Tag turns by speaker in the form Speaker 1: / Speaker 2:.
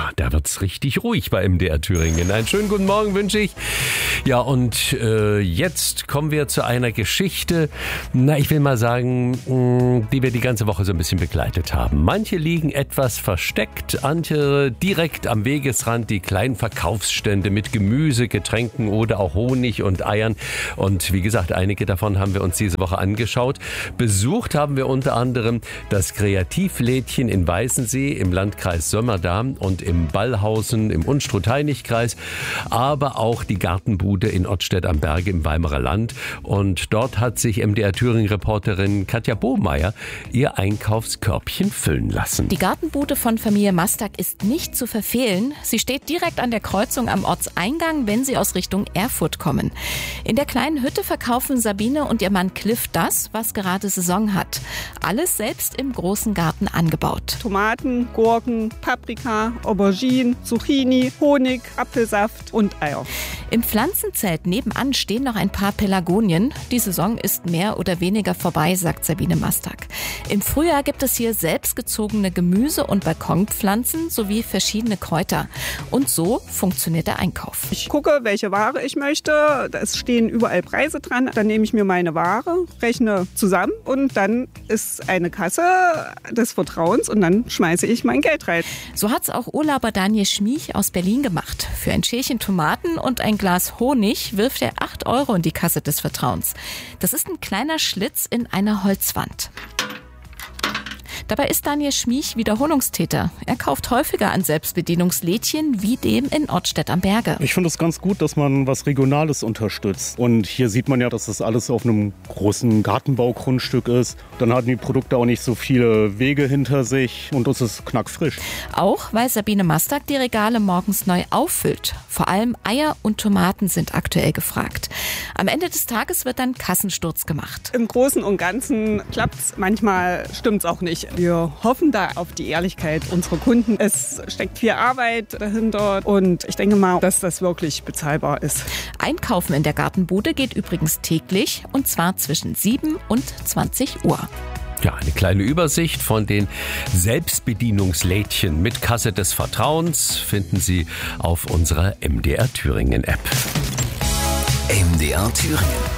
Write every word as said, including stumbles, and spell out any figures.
Speaker 1: Ja, da wird's richtig ruhig bei M D R Thüringen. Einen schönen guten Morgen wünsche ich. Ja, und äh, jetzt kommen wir zu einer Geschichte, na, ich will mal sagen, mh, die wir die ganze Woche so ein bisschen begleitet haben. Manche liegen etwas versteckt, andere direkt am Wegesrand, die kleinen Verkaufsstände mit Gemüse, Getränken oder auch Honig und Eiern. Und wie gesagt, einige davon haben wir uns diese Woche angeschaut. Besucht haben wir unter anderem das Kreativlädchen in Weißensee im Landkreis Sömmerda und im Ballhausen im Unstrut-Hainich-Kreis, aber auch die Gartenbude in Ottstedt am Berge im Weimarer Land. Und dort hat sich M D R Thüringen-Reporterin Katja Bohmeier ihr Einkaufskörbchen füllen lassen.
Speaker 2: Die Gartenbude von Familie Mastak ist nicht zu verfehlen. Sie steht direkt an der Kreuzung am Ortseingang, wenn Sie aus Richtung Erfurt kommen. In der kleinen Hütte verkaufen Sabine und ihr Mann Cliff das, was gerade Saison hat. Alles selbst im großen Garten angebaut.
Speaker 3: Tomaten, Gurken, Paprika, Aubergine, Zucchini, Honig, Apfelsaft und Eier.
Speaker 2: Im Pflanzenzelt nebenan stehen noch ein paar Pelargonien. Die Saison ist mehr oder weniger vorbei, sagt Sabine Mastak. Im Frühjahr gibt es hier selbstgezogene Gemüse- und Balkonpflanzen sowie verschiedene Kräuter. Und so funktioniert der Einkauf.
Speaker 3: Ich gucke, welche Ware ich möchte. Es stehen überall Preise dran. Dann nehme ich mir meine Ware, rechne zusammen und dann ist eine Kasse des Vertrauens und dann schmeiße ich mein Geld rein.
Speaker 2: So hat's auch Urlauber Daniel Schmiech aus Berlin gemacht. Für ein Schälchen Tomaten und ein Glas Honig wirft er acht Euro in die Kasse des Vertrauens. Das ist ein kleiner Schlitz in einer Holzwand. Dabei ist Daniel Schmiech Wiederholungstäter. Er kauft häufiger an Selbstbedienungslädchen wie dem in Ottstedt am Berge.
Speaker 4: Ich finde es ganz gut, dass man was Regionales unterstützt. Und hier sieht man ja, dass das alles auf einem großen Gartenbaugrundstück ist. Dann hatten die Produkte auch nicht so viele Wege hinter sich und es ist knackfrisch.
Speaker 2: Auch weil Sabine Mastak die Regale morgens neu auffüllt. Vor allem Eier und Tomaten sind aktuell gefragt. Am Ende des Tages wird dann Kassensturz gemacht.
Speaker 3: Im Großen und Ganzen klappt's, manchmal stimmt's auch nicht. Wir hoffen da auf die Ehrlichkeit unserer Kunden. Es steckt viel Arbeit dahinter und ich denke mal, dass das wirklich bezahlbar ist.
Speaker 2: Einkaufen in der Gartenbude geht übrigens täglich und zwar zwischen sieben und zwanzig Uhr.
Speaker 1: Ja, eine kleine Übersicht von den Selbstbedienungslädchen mit Kasse des Vertrauens finden Sie auf unserer M D R Thüringen App.
Speaker 5: M D R Thüringen.